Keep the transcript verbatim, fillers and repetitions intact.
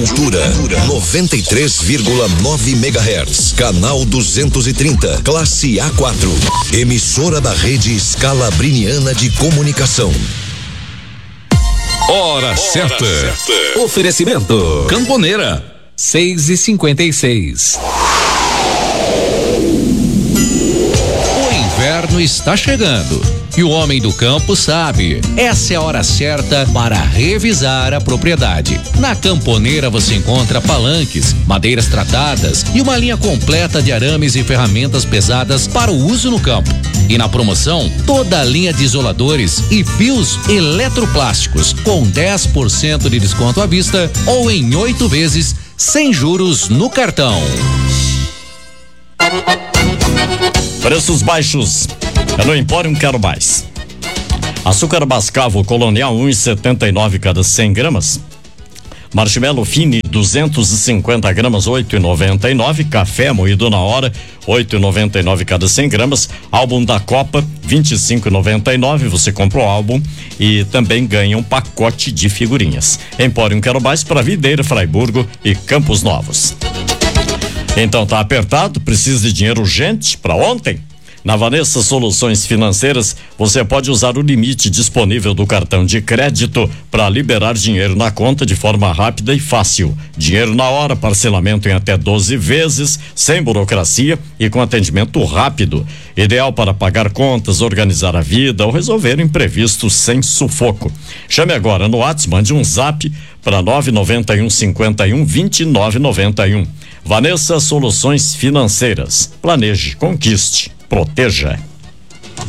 Cultura noventa e três vírgula nove megahertz, canal duzentos e trinta, classe A quatro, emissora da rede Scalabriniana de Comunicação. Hora, Hora certa. certa. Oferecimento Camponeira, seis e cinquenta e seis. O inverno está chegando e o homem do campo sabe. Essa é a hora certa para revisar a propriedade. Na Camponeira você encontra palanques, madeiras tratadas e uma linha completa de arames e ferramentas pesadas para o uso no campo. E na promoção, toda a linha de isoladores e fios eletroplásticos com dez por cento de desconto à vista ou em oito vezes sem juros no cartão. Preços baixos. É no Empório Quero Mais. Açúcar mascavo colonial um e setenta e nove cada cem gramas. Marshmallow Fine duzentos e cinquenta gramas oito e noventa e nove. Café moído na hora oito e noventa e nove cada cem gramas. Álbum da Copa vinte e cinco e noventa e nove. Você compra o álbum e também ganha um pacote de figurinhas. Empório Quero Mais para Videira, Fraiburgo e Campos Novos. Então tá apertado, precisa de dinheiro urgente para ontem? Na Vanessa Soluções Financeiras, você pode usar o limite disponível do cartão de crédito para liberar dinheiro na conta de forma rápida e fácil. Dinheiro na hora, parcelamento em até doze vezes, sem burocracia e com atendimento rápido. Ideal para pagar contas, organizar a vida ou resolver imprevistos sem sufoco. Chame agora no WhatsApp, mande um zap para nove nove um cinco um vinte e nove noventa e um. Vanessa Soluções Financeiras. Planeje, conquiste, proteja.